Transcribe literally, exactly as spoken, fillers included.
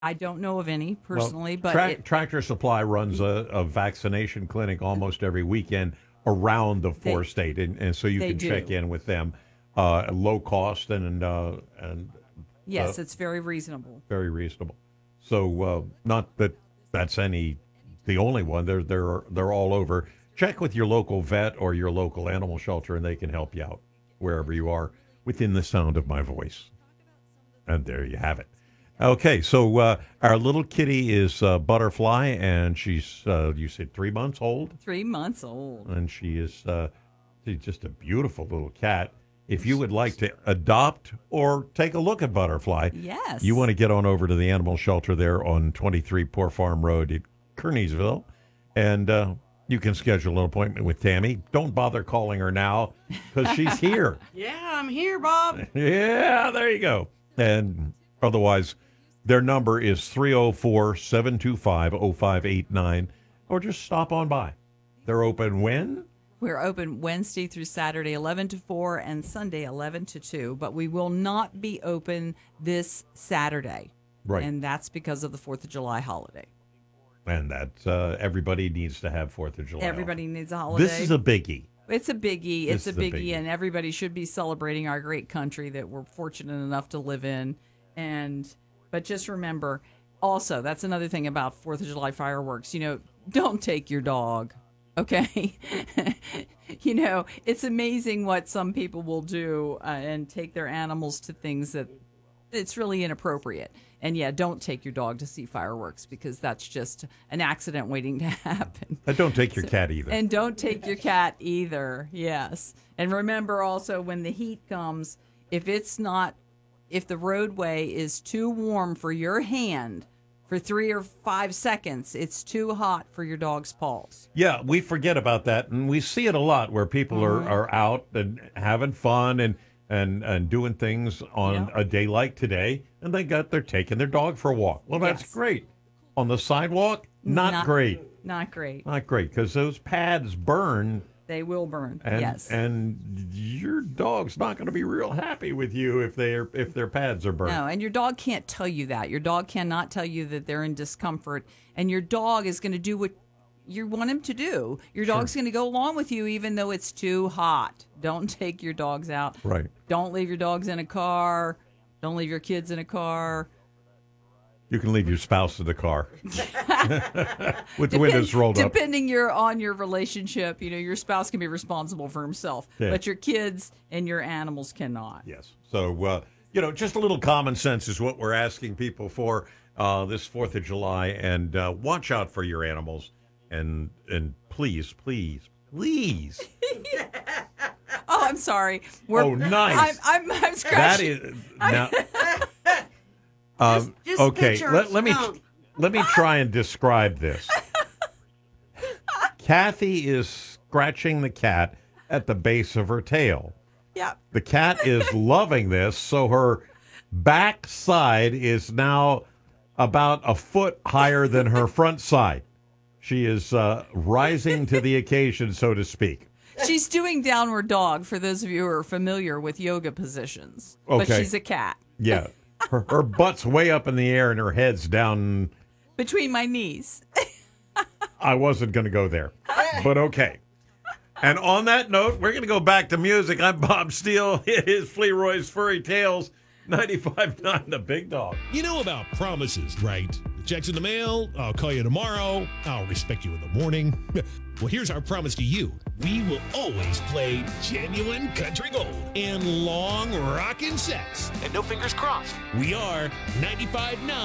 I don't know of any personally, well, but tra- it, Tractor Supply runs a, a vaccination clinic almost every weekend around the four They- state, and, and so you they can do. check in with them. Uh, low cost and uh, and yes, uh, it's very reasonable. very reasonable. So uh, not that that's any the only one. They're they're they're all over. Check with your local vet or your local animal shelter, and they can help you out wherever you are within the sound of my voice. And there you have it. Okay, so uh, our little kitty is uh, Butterfly, and she's, uh, you said, three months old? Three months old. And she is uh, she's just a beautiful little cat. If you would like to adopt or take a look at Butterfly, Yes. you want to get on over to the animal shelter there on twenty-three Poor Farm Road at Kearneysville, and uh, you can schedule an appointment with Tammy. Don't bother calling her now because she's here. Yeah, I'm here, Bob. Yeah, there you go. And otherwise, their number is three oh four, seven two five, oh five eight nine, or just stop on by. They're open when? We're open Wednesday through Saturday, eleven to four, and Sunday, eleven to two, but we will not be open this Saturday. Right. And that's because of the fourth of July holiday. And that uh, everybody needs to have fourth of July. Everybody off. needs a holiday. This is a biggie. It's a biggie. This It's a is a biggie, biggie. and everybody should be celebrating our great country that we're fortunate enough to live in. And but just remember, also, that's another thing about fourth of July fireworks. You know, don't take your dog. Okay, you know, it's amazing what some people will do uh, and take their animals to things that it's really inappropriate. And yeah, don't take your dog to see fireworks because that's just an accident waiting to happen. And don't take your cat either. And don't take your cat either. Yes. And remember also when the heat comes, if it's not, if the roadway is too warm for your hand for three or five seconds, it's too hot for your dog's paws. Yeah, we forget about that, and we see it a lot where people Mm-hmm. are, are out and having fun and and and doing things on Yeah. a day like today, and they got they're taking their dog for a walk. Well, that's Yes. great. On the sidewalk, not, Not- great, Not great. not great, because those pads burn, They will burn. and yes. and your dog's not going to be real happy with you if they are if their pads are burned. No, and your dog can't tell you that. Your dog cannot tell you that they're in discomfort, and your dog is going to do what you want him to do. Your dog's going to go along with you even though it's too hot. Don't take your dogs out. Right. Don't leave your dogs in a car. Don't leave your kids in a car. You can leave your spouse in the car with the windows rolled up. Depending your on your relationship, you know, your spouse can be responsible for himself, Yeah. but your kids and your animals cannot. Yes. So, uh, you know, just a little common sense is what we're asking people for uh, this fourth of July. And uh, watch out for your animals. And and please, please, please. Oh, I'm sorry. We're, Oh, nice. I'm, I'm, I'm That scratching. is now. Um, just okay, picture let, a let me skunk. let me try and describe this. Kathy is scratching the cat at the base of her tail. Yeah. The cat is loving this, so her back side is now about a foot higher than her front side. She is uh, rising to the occasion, so to speak. She's doing downward dog for those of you who are familiar with yoga positions. But Okay. she's a cat. Yeah. Her, her butt's way up in the air and her head's down. Between my knees. I wasn't going to go there, but okay. And on that note, we're going to go back to music. I'm Bob Steele. It is Flearoy's Furry Tales, ninety-five point nine The Big Dog. You know about promises, right? The check's in the mail, I'll call you tomorrow, I'll respect you in the morning. Well, here's our promise to you. We will always play genuine country gold and long rockin' sets. And no fingers crossed. We are ninety-five point nine